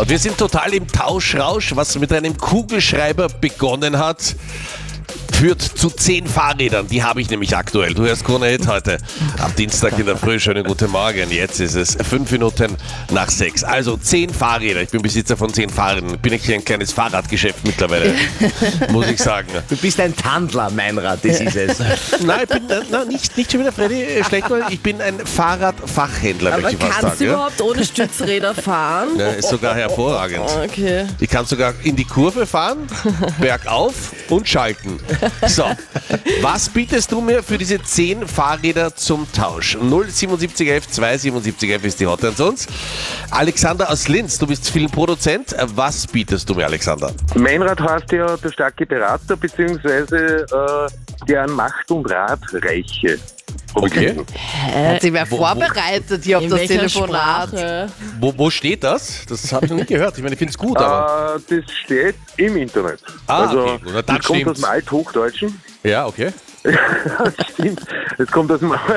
Und wir sind total im Tauschrausch, was mit einem Kugelschreiber begonnen hat. Führt zu 10 Fahrrädern, die habe ich nämlich aktuell. Du hörst Krone Hit heute am Dienstag in der Früh. Schönen guten Morgen. Jetzt ist es 5 Minuten nach 6. Also 10 Fahrräder. Ich bin Besitzer von 10 Fahrrädern. Bin ich hier ein kleines Fahrradgeschäft mittlerweile, muss ich sagen. Du bist ein Tandler, Meinrad, das ist es. Nein, ich bin nicht schon wieder, Freddy, schlecht mal. Ich bin ein Fahrradfachhändler, Aber möchte ich fast kannst du sagen. überhaupt ohne Stützräder fahren? Ja, ist sogar hervorragend. Okay. Ich kann sogar in die Kurve fahren, bergauf und schalten. So, was bietest du mir für diese 10 Fahrräder zum Tausch? 07711 27711 ist die Hotline zu uns. Alexander aus Linz, du bist Filmproduzent. Was bietest du mir, Alexander? Meinrad heißt ja der starke Berater, beziehungsweise der an Macht und Rat Reiche. Okay. Hat sich wer vorbereitet hier auf In das welcher Telefonat? Sprache? Wo steht das? Das habe ich noch nicht gehört. Ich meine, ich finde es gut, aber... Das steht im Internet. Okay. Na, dann das kommt aus stimmt's. dem Althochdeutschen. Ja, okay. Das stimmt. Das kommt aus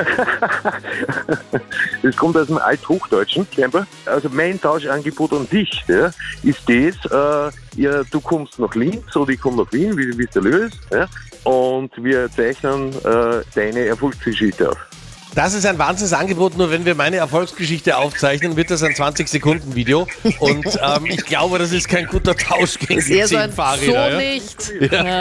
dem Althochdeutschen, scheinbar. Also mein Tauschangebot an dich ist das, du kommst nach Linz oder ich komme nach Wien, wie es der löst, ja, und wir zeichnen deine Erfolgsgeschichte auf. Das ist ein Wahnsinnsangebot, nur wenn wir meine Erfolgsgeschichte aufzeichnen, wird das ein 20-Sekunden-Video. Und ich glaube, das ist kein guter Tausch gegen Ist die eher so 10 ein Fahrräder. So ja? nicht.